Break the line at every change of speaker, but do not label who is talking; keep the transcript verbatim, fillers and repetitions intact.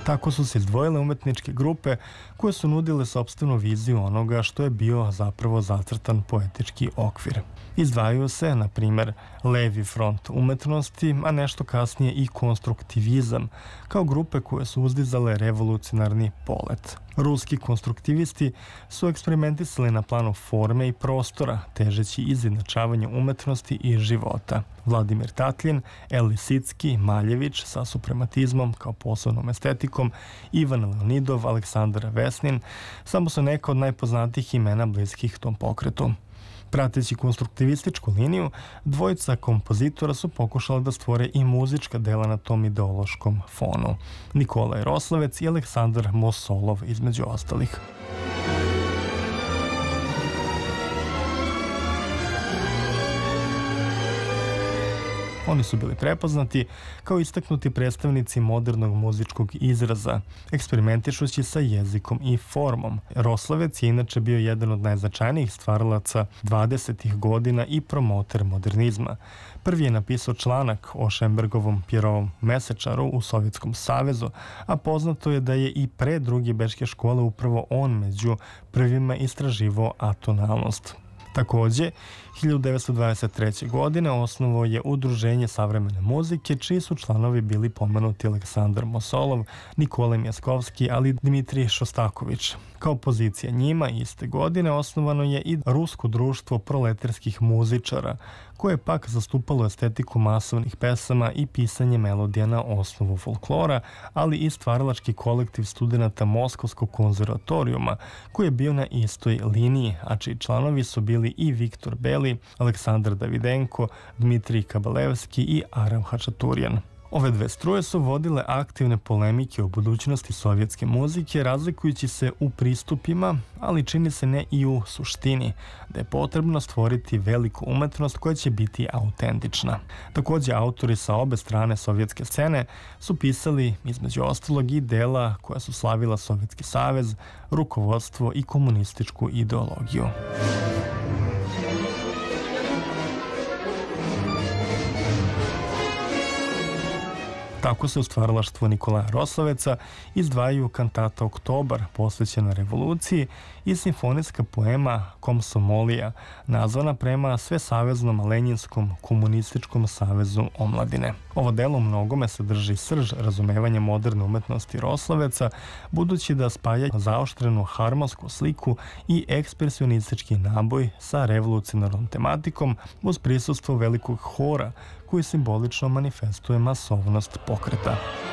Tako su se izdvojile umetničke grupe koje su nudile sopstvenu viziju onoga što je bio zapravo zacrtan poetički okvir. Izdvajaju se, na primer, Levi front umetnosti, a nešto kasnije i konstruktivizam, kao grupe koje su uzdizale revolucionarni polet. Ruski konstruktivisti su eksperimentisali na planu forme i prostora, težeći izjednačavanju umetnosti i života. Vladimir Tatlin, El Lisicki, Maljević sa suprematizmom kao posebnom estetikom, Ivan Leonidov, Aleksandar Vesnin samo su neka od najpoznatijih imena bliskih tom pokretu. Prateći konstruktivističku liniju, dvojica kompozitora su pokušali da stvore i muzička dela na tom ideološkom fonu. Nikolaj Roslovec i Aleksandar Mosolov između ostalih. Oni su bili prepoznati kao istaknuti predstavnici modernog muzičkog izraza, eksperimentišući sa jezikom i formom. Roslovec je inače bio jedan od najznačajnijih stvaralaca dvadesetih godina i promoter modernizma. Prvi je napisao članak o Šembergovom Pjerovom mesečaru u Sovjetskom savezu, a poznato je da je i pre druge bečke škole upravo on među prvima istraživao atonalnost. Takođe, hiljadu devetsto dvadeset treće. godine osnovao je Udruženje savremene muzike, čiji su članovi bili pomenuti Aleksandar Mosolov, Nikolaj Mjeskovski, ali i Dmitrij Šostaković. Kao opozicija njima iste godine osnovano je i Rusko društvo proletarskih muzičara, koje je pak zastupalo estetiku masovnih pesama i pisanje melodija na osnovu folklora, ali i stvaralački kolektiv studenata Moskovskog konzervatorijuma, koji je bio na istoj liniji, a čiji članovi su bili i Viktor Beli, Aleksandar Davidenko, Dmitrij Kabalevski i Aram Hačaturian. Ove dve struje su vodile aktivne polemike o budućnosti sovjetske muzike, razlikujući se u pristupima, ali čini se ne i u suštini, da je potrebno stvoriti veliku umetnost koja će biti autentična. Takođe, autori sa obe strane sovjetske scene su pisali, između ostalog, i dela koja su slavila Sovjetski savez, rukovodstvo i komunističku ideologiju. Tako se u stvaralaštvu Nikolaja Rosloveca izdvajaju kantata Oktobar, posvećena revoluciji, i simfonijska poema Komsomolija, nazvana prema Svesaveznom Lenjinskom komunističkom savezu omladine. Ovo delo u mnogome sadrži srž razumevanja moderne umetnosti Rosloveca, budući da spaja zaoštrenu harmonsku sliku i ekspresionistički naboj sa revolucionarnom tematikom uz prisustvo velikog hora koji simbolično manifestuje masovnost pokreta.